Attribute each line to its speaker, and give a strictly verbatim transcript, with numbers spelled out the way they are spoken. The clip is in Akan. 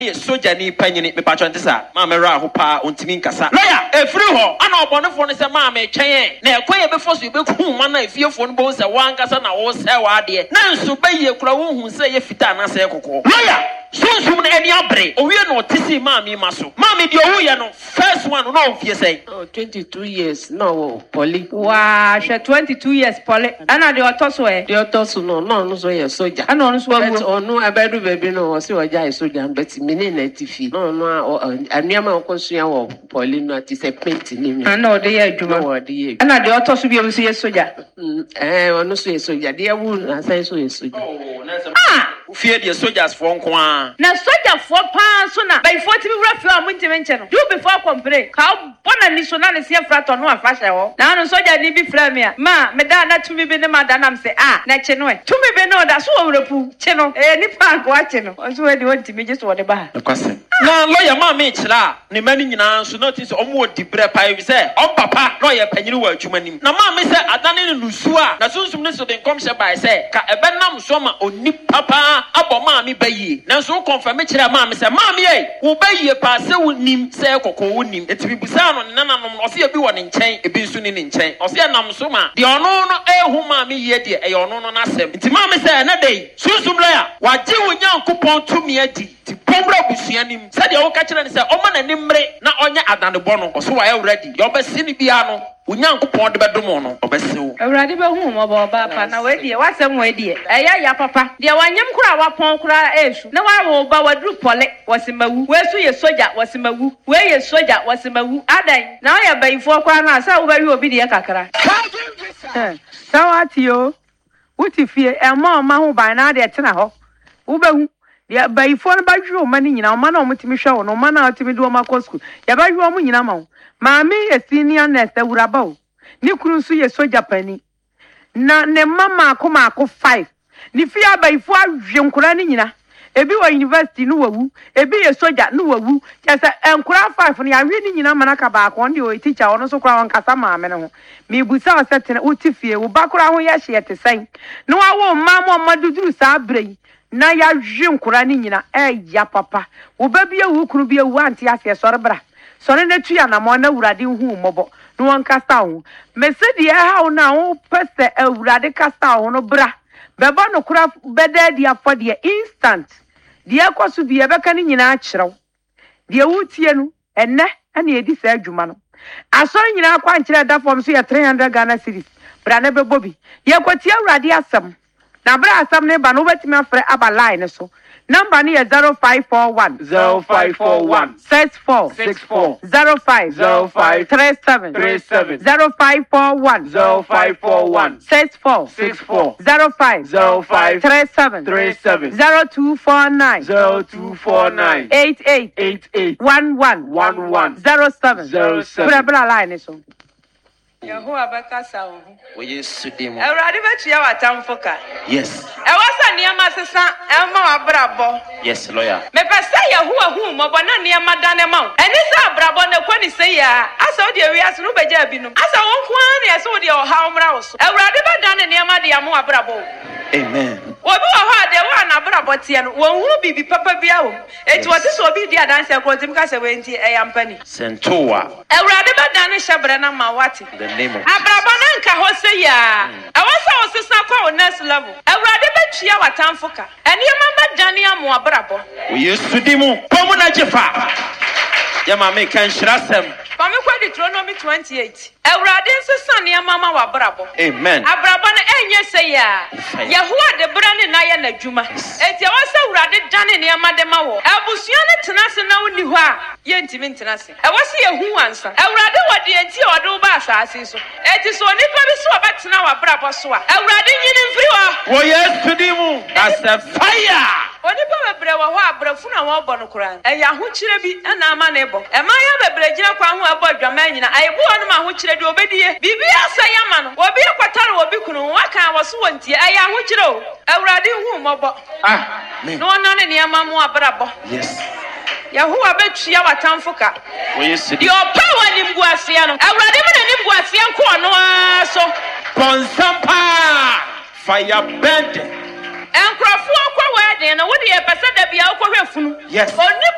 Speaker 1: Soja ni panyini me patron tisa ma me ra ho pa ontimi nkasa lawyer e free ho ana obonefo ne se ma me twen na ekwan e be fo so be ku ma na efiefo no bo se wan kasa na wo se wa de na nso baye kura wo hu se ye fita na se kokko lawyer sunsum na eni abre owie no tisi ma mi maso ma me de owo ye no first one no ofie say
Speaker 2: oh twenty-two years no poly
Speaker 3: wa hwe twenty-two years poly ana de otoso e
Speaker 2: de otoso no no no so ye soja
Speaker 3: ana onu so
Speaker 2: but onu abedu baby no was oja e soja but me na tifi no no aniama okosua wo poly no ati se paint ni mi
Speaker 3: ana ode ye adwuma
Speaker 2: no ode ye
Speaker 3: ana de otoso bi o so ye soja
Speaker 2: eh onu so ye soja de wu na sai so ye soja
Speaker 1: oh na se ah ufie de soldiers for nko a
Speaker 3: na soja for pa so na by forty bi wura fi am ntime nche no do before complain ka bona ni so na ne se frato no afahye ho na no soja ni bi fra me a ma me da na tumi bi ne ma da nam se ah na che no e tumi bi no da so wurapu che no eh ni pa ko a che no so we de ntime je so wo de ba
Speaker 1: kwase na lawyer ma me chira ne mani nyina so notice omo odi bre pa wi se on papa lawyer panyini wa adwuma nim na ma me se adane ne nusu a na sunsum ne so de kom she by se ka ebe nam so ma oni papa abo ma me bayi na so confirm chira ma me se ma me e wo bayi pa se wo nim se kokko wo nim etibi busa no nana no o se ebi wo ne nchen ebi nsu ni ne nchen o se nam so ma de ono no ehu ma me ye de e ono no na asem nti ma me se na dey sunsum lawyer wa je wo nyankopon tumi adi ti pombra busua nim se de wo ka kire ne se o ma na nimre na onye adanebo no o so wa e ready de obesi ni bia no Unyankopon de bedom no obesew
Speaker 3: awurade be hu mo ba ba pa na we die wasem we die eya ya papa de wanyem kura wapon kura esu na wa wo ba wadru pole wasimawu we su ye soja wasimawu we ye soja wasimawu adan na ya bayifo kwa na sa wo ba wi obi de kakra sawati yo wuti fie e ma ma hu ban na de tena ho wo ba hu ya bayifo no ba hwe o mani nyina o ma na o mutimi hwe o no ma na o timi do ma ko school ya ba hwe o mu nyina ma Mami ye senior nurse uraba o ni kuru su ye soja pani na ne mama akoma ako five ni fi abaifo ahwe nkura ni nyina ebi wa university no wawu ebi ye soja no wawu kyesa nkura five no ya hwe ni nyina manaka ba akon de o teacher ono so kura won kasa maame ne ho me busa o setene utifie wo bakura ho ya hye etesen no awo mama maduduru sa brei na ya hwe nkura ni nyina eh ya papa wo babia wo kuru bia wo anti afi sore bra Sone ne tuya na mo na urade hu mobo no won kasta ho mese de ha na wo pese urade kasta ho no bra beba no kura beda dia fo de instant de akoso bi ebeka ni nyina akyerew de wutie no enne ene edi sa adwuma no asori nyina kwa nkire da form so ye three hundred Ghana cedis bra na bebo bi ye kwatie urade asem na bra asem ne ba no betimi afre aba line so Number ni zero five four one
Speaker 4: zero five four one
Speaker 3: six four
Speaker 4: six four
Speaker 3: zero five
Speaker 4: zero five
Speaker 3: three seven
Speaker 4: three seven
Speaker 3: zero five four one
Speaker 4: zero five four one
Speaker 3: six four
Speaker 4: six four
Speaker 3: zero five
Speaker 4: zero five
Speaker 3: three seven
Speaker 4: three seven
Speaker 3: zero two four nine
Speaker 4: zero two four nine
Speaker 3: eight eight
Speaker 4: eight eight
Speaker 3: one one
Speaker 4: one one
Speaker 3: zero seven
Speaker 4: zero seven.
Speaker 3: Bra bra line so. Yahuwa baka sawo.
Speaker 1: we yesu dem
Speaker 3: Awurade betua watamfoka.
Speaker 1: yes
Speaker 3: E wasa niama sesa e ma wabrabo.
Speaker 1: yes lawyer
Speaker 3: Me pesa Yahuwa hu mo bona niama dane ma. Eni sa abrabo ne kwani se ya. Asa odi ewi aso no beja bi no. Asa won kwa na asa odi o ha omra wo so. Awurade be dane niama de amo wabrabo.
Speaker 1: amen
Speaker 3: Obi wo ha de wa na abrabo tie no. Won hu bibi papa bia wo. Eti wo se obi di adanse ko tim ka se we nti e yampani.
Speaker 1: sentoa
Speaker 3: Awurade be dane hyebre na ma wate.
Speaker 1: name of
Speaker 3: Abrabo na nka ho se ya. Awasa wo sesa kwa o next level. Awurade betua watamfoka. Eniema badane amo abrabo.
Speaker 1: we yesu dem pomu na jefa ya ma me kan shirasem
Speaker 3: Fami kwa Deuteronomy twenty-eight. Awurade nsesa niema ma wabrabo.
Speaker 1: amen
Speaker 3: Abrabo na enye se ya. Yahuwa de brane na ya na dwuma. Enti awasa Awurade dane niema de ma wo. Abusua ne tenase na woni ho a ye ntimi ntenase. Awasa yehu ansa. Awurade wode enti wode wo ba asase so. Enti so nipa bi so obetena wabrabo so a. Awurade nyini mfiri ho.
Speaker 1: we yesu dem as a fire
Speaker 3: Onipa bebre wo ho abrafu na wo bo no kura. Eya ho kire bi na ama na ebo. E ma ya bebre gina kwa ho ebo adwama nyina. Ayebu ho no ma ho kire de obedie. Bibi asa ya ma no. Obi kwatare obi kunu waka wo so wontie. Eya ho kire o. Awurade hu mobo.
Speaker 1: ah me
Speaker 3: No na ne niam mu abrabo.
Speaker 1: yes
Speaker 3: Yahuwa betua watamfoka.
Speaker 1: we yesu
Speaker 3: Di opa wani mguasia no. Awurade me na ni mguasia nko no aso.
Speaker 1: konsampa fire bend
Speaker 3: Enkrofo akwa wedding no wo de e pese da bia akwa hwefunu.
Speaker 1: yes
Speaker 3: Oni